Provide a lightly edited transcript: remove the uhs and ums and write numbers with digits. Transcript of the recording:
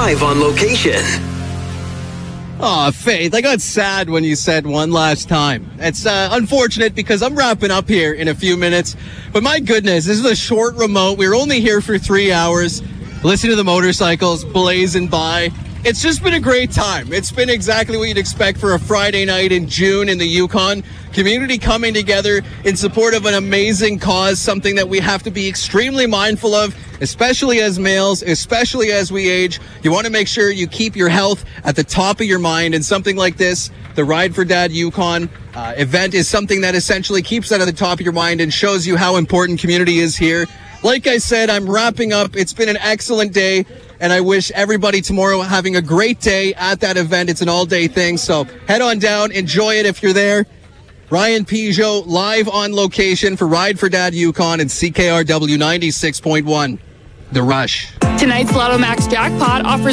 live on location. Oh, Faith, I got sad when you said one last time. It's unfortunate because I'm wrapping up here in a few minutes. But my goodness, this is a short remote. We were only here for 3 hours. Listen to the motorcycles blazing by. It's just been a great time. It's been exactly what you'd expect for a Friday night in June in the Yukon. Community coming together in support of an amazing cause, something that we have to be extremely mindful of, especially as males, especially as we age. You want to make sure you keep your health at the top of your mind, and something like this, the Ride for Dad Yukon event, is something that essentially keeps that at the top of your mind and shows you how important community is here. Like I said, I'm wrapping up. It's been an excellent day, and I wish everybody tomorrow having a great day at that event. It's an all-day thing, so head on down, enjoy it if you're there. Ryan Peugeot live on location for Ride for Dad Yukon and CKRW 96.1. The Rush. Tonight's Lotto Max jackpot offers